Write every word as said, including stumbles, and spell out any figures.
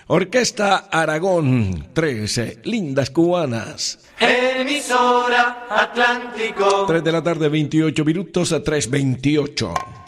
Orquesta Aragón, trece lindas cubanas. Emisora Atlántico. tres de la tarde, veintiocho minutos a tres veintiocho.